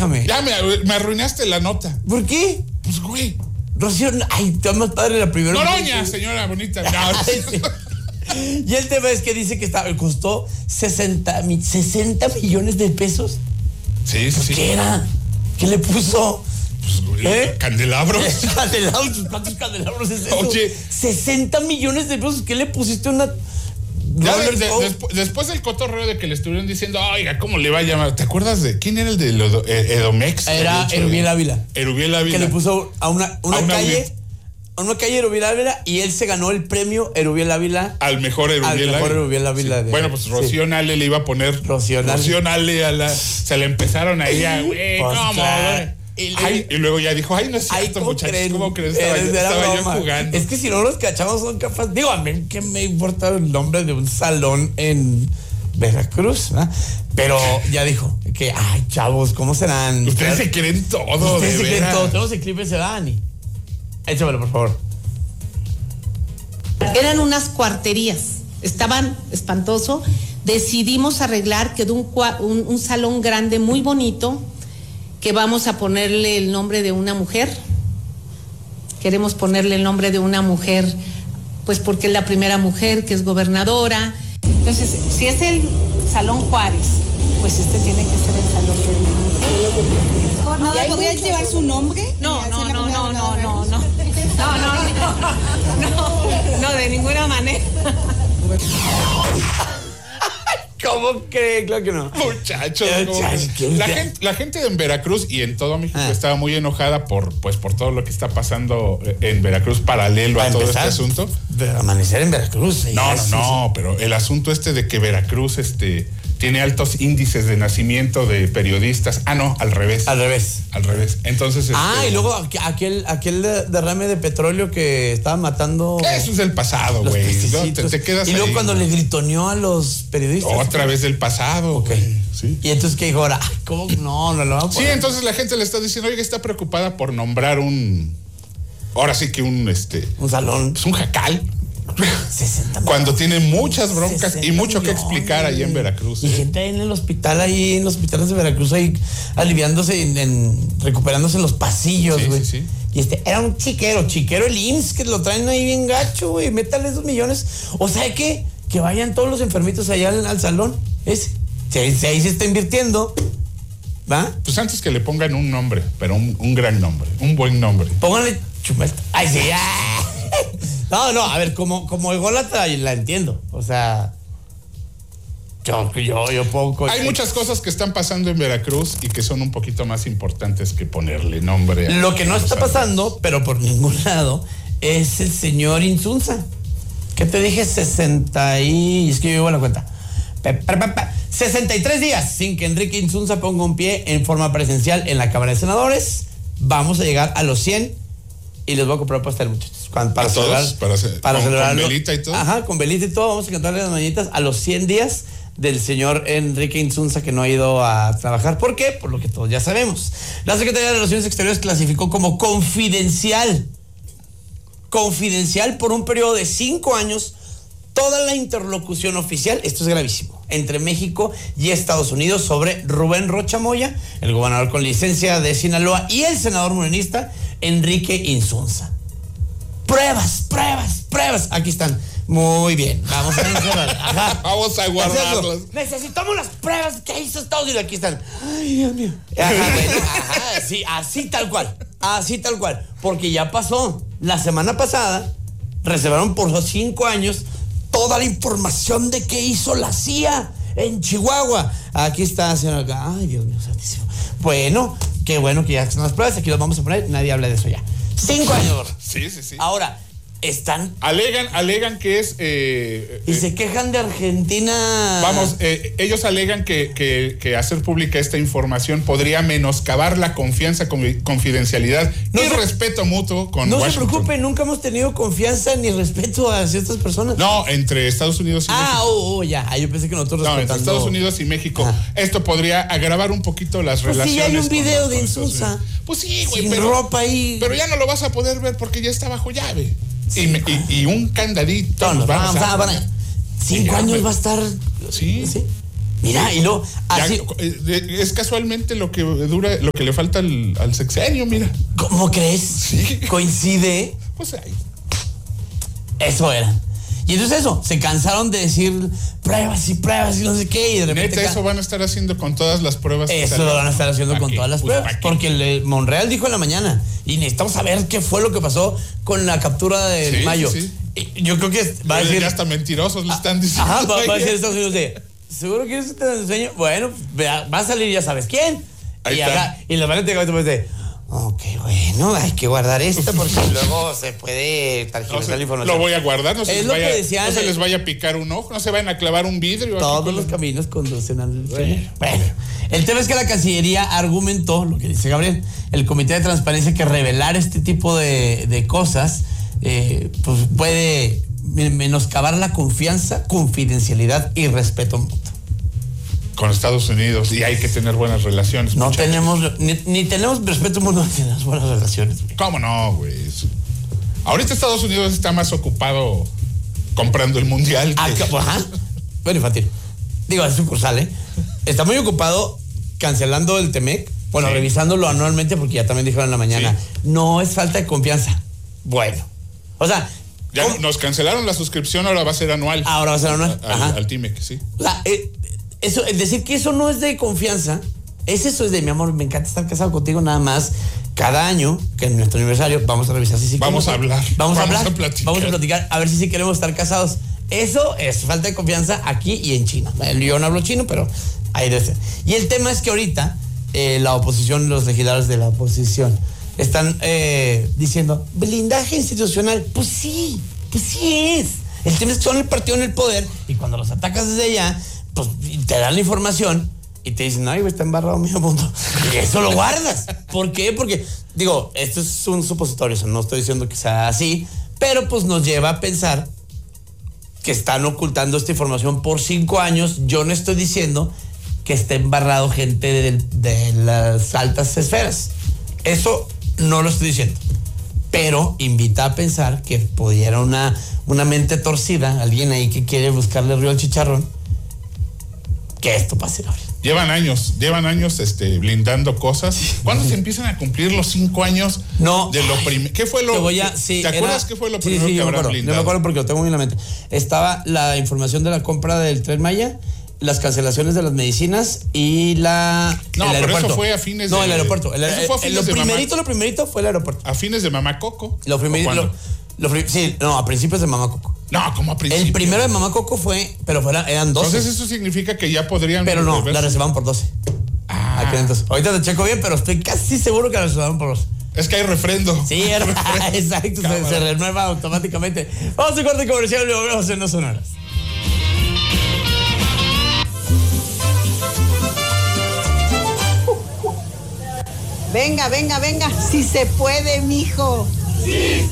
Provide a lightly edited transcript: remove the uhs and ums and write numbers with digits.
déjame. Ya me arruinaste la nota. ¿Por qué? Pues, güey. Rocío, ay, está más padre la primera. Noroña, señora bonita. No. Sí. Y el tema es que dice que costó 60 millones de pesos. Sí. ¿Qué era? ¿Qué le puso? Pues, güey, candelabros. Candelabros, ¿cuántos candelabros es eso? Oye. 60 millones de pesos. ¿Qué le pusiste una? Después del cotorreo de que le estuvieron diciendo, oiga, ¿cómo le va a llamar? ¿Te acuerdas de quién era el de Edomex? Era Erubiel Ávila. Erubiel Ávila. Que le puso a una calle. A una calle Erubiel Ávila, y él se ganó el premio Erubiel Ávila. Al mejor Erubiel Ávila. Sí. Bueno, pues Rocío Nale le iba a poner Rocío Nale se le empezaron ahí a, güey, pues ¿cómo? Claro. Y luego ya dijo, ay, no es cierto, muchachos, ¿cómo crees? Estaba yo jugando. Es que si no los cachamos son capaces. Digo, a mí que me importa el nombre de un salón en Veracruz, ¿verdad? Pero ya dijo que, ay, chavos, ¿cómo serán? Ustedes se creen todo, Ustedes se creen todo. Tenemos el clip ese, Dani. Échamelo, por favor. Eran unas cuarterías, estaban espantoso. Decidimos arreglar, quedó un salón grande, muy bonito, que vamos a ponerle el nombre de una mujer. Queremos ponerle el nombre de una mujer, pues porque es la primera mujer que es gobernadora. Entonces, si es el Salón Juárez, pues este tiene que ser el Salón de una mujer. ¿Podrías llevar su nombre? No, de ninguna manera. ¿Cómo cree? Claro que no. Muchachos, la gente en Veracruz y en todo México estaba muy enojada por todo lo que está pasando en Veracruz paralelo a todo este asunto. Pero amanecer en Veracruz. No, pero el asunto de que Veracruz tiene altos índices de nacimiento de periodistas. No, al revés. Al revés. Entonces, y luego aquel derrame de petróleo que estaba matando. Eso es del pasado, güey. Te quedas y luego ahí, cuando le gritoneó a los periodistas. Otra vez del pasado. Ok. Sí. Y entonces, ¿qué dijo ahora? ¿Cómo? No lo vamos a poner. Sí, entonces la gente le está diciendo, oiga, está preocupada por nombrar ahora sí que un salón. Es un jacal. 60 cuando tiene muchas broncas y mucho que explicar ahí en Veracruz. Y gente en el hospital, ahí en los hospitales de Veracruz, ahí aliviándose, recuperándose en los pasillos, güey. Sí. Y era un chiquero el IMSS, que lo traen ahí bien gacho, güey. Métale esos millones. O sea, que vayan todos los enfermitos allá al salón. Ahí se está invirtiendo. ¿Va? Pues antes que le pongan un nombre, pero un gran nombre, un buen nombre. Pónganle Chumel. Ay, sí, ya. No, a ver, como ególatra la entiendo. O sea, yo poco. Hay muchas cosas que están pasando en Veracruz y que son un poquito más importantes que ponerle nombre. Lo que no está pasando, pero por ningún lado, es el señor Insunza. ¿Qué te dije? 60 y... Es que yo llevo la cuenta. 63 días sin que Enrique Insunza ponga un pie en forma presencial en la Cámara de Senadores. Vamos a llegar a los 100 y les voy a comprar pastel, muchachos. Para celebrarlo. Con velita y todo. Ajá, con velita y todo. Vamos a cantarle las mañanitas a los 100 días del señor Enrique Insunza, que no ha ido a trabajar. ¿Por qué? Por lo que todos ya sabemos. La Secretaría de Relaciones Exteriores clasificó como confidencial por un periodo de 5 años toda la interlocución oficial, esto es gravísimo, entre México y Estados Unidos sobre Rubén Rocha Moya, el gobernador con licencia de Sinaloa, y el senador morenista Enrique Insunza. Pruebas. Aquí están. Muy bien. Vamos a encerrar. Ajá. Vamos a guardarlas. Necesitamos las pruebas que hizo Estados Unidos. Aquí están. Ay, Dios mío. Ajá, sí, así tal cual. Porque ya pasó. La semana pasada reservaron por 5 años toda la información de qué hizo la CIA en Chihuahua. Aquí está, señor. Ay, Dios mío santísimo. Bueno, qué bueno que ya están las pruebas. Aquí las vamos a poner. Nadie habla de eso ya. 5 años. Sí. Ahora, están... Alegan que es... y se quejan de Argentina. Vamos, ellos alegan que hacer pública esta información podría menoscabar la confianza, confidencialidad y respeto mutuo con Washington. No se preocupen, nunca hemos tenido confianza ni respeto hacia estas personas. No, entre Estados Unidos y México. Ya. Yo pensé que nosotros respetando... entre Estados Unidos y México. Esto podría agravar un poquito las relaciones. Sí, hay un video de Insunza. Pues sí, güey, sin ropa ahí. Pero ya no lo vas a poder ver porque ya está bajo llave. Sí, y un candadito. 5 años va a estar. Sí. Mira, y luego así. Es casualmente lo que dura, lo que le falta al sexenio, mira. ¿Cómo crees? Sí. Coincide. Pues ahí. Eso era. Y entonces se cansaron de decir pruebas y no sé qué, y de repente. Neta, eso van a estar haciendo con todas las pruebas. Eso lo van a estar haciendo con todas las pruebas. Porque Monreal dijo en la mañana, y necesitamos saber qué fue lo que pasó con la captura de Mayo. Sí. Yo creo que va a decir. Ya hasta mentirosos le están diciendo. Ajá, va a decir Estados Unidos ¿seguro quieres que te enseñe? Bueno, va a salir ya sabes quién. Y la van a entregar después de. Ok, bueno, hay que guardar esto porque luego se puede targiversar la información. Lo voy a guardar, no se les vaya a picar un ojo, no se vayan a clavar un vidrio. Todos los caminos conducen al... Bueno, el tema es que la Cancillería argumentó, lo que dice Gabriel, el Comité de Transparencia, que revelar este tipo de cosas pues puede menoscabar la confianza, confidencialidad y respeto mutuo. Con Estados Unidos, y hay que tener buenas relaciones. No tenemos, ni tenemos respeto mutuo, ni tenemos buenas relaciones. ¿Cómo no, güey? Ahorita Estados Unidos está más ocupado comprando el mundial. Bueno, infantil. Digo, es sucursal, ¿eh? Está muy ocupado cancelando el Temec. Bueno, sí. Revisándolo anualmente, porque ya también dijeron en la mañana. Sí. No es falta de confianza. Bueno. O sea. Ya nos cancelaron la suscripción, ahora va a ser anual. Ahora va a ser anual. Al Temec, sí. O sea, eso, el decir que eso no es de confianza, eso es de mi amor, me encanta estar casado contigo, nada más. Cada año, que en nuestro aniversario, vamos a revisar si sí vamos a hablar. Vamos a platicar, a ver si sí queremos estar casados. Eso es falta de confianza aquí y en China. Yo no hablo chino, pero ahí debe ser. Y el tema es que ahorita la oposición, los legisladores de la oposición, están diciendo, blindaje institucional. Pues sí es. El tema es que son el partido en el poder y cuando los atacas desde allá, pues te dan la información y te dicen, ay, está embarrado medio mundo. Y eso lo guardas. ¿Por qué? Porque, digo, esto es un supositorio, no estoy diciendo que sea así, pero pues nos lleva a pensar que están ocultando esta información por 5 años. Yo no estoy diciendo que esté embarrado gente de las altas esferas. Eso no lo estoy diciendo. Pero invita a pensar que pudiera una mente torcida, alguien ahí que quiere buscarle río al chicharrón, que esto pase, Gabriel. Llevan años blindando cosas. ¿Cuándo se empiezan a cumplir los 5 años de lo primero? ¿Qué fue lo ¿Te acuerdas qué fue lo primero que habrás blindado? No me acuerdo porque lo tengo muy en la mente. Estaba la información de la compra del Tren Maya, las cancelaciones de las medicinas y el aeropuerto. Pero eso fue a fines el aeropuerto. Lo primerito fue el aeropuerto. A fines de Mamá Coco. A principios de Mamá Coco. No, como a principios. El primero de Mamá Coco eran 12. Entonces eso significa que ya podrían... Pero no, la reservaron por 12. Entonces, ahorita te checo bien, pero estoy casi seguro que la reservaron por 12. Es que hay refrendo. Sí, exacto, se renueva automáticamente. Vamos a corte comercial y volvemos en 2 sonoras. Venga, si se puede, mijo. Sí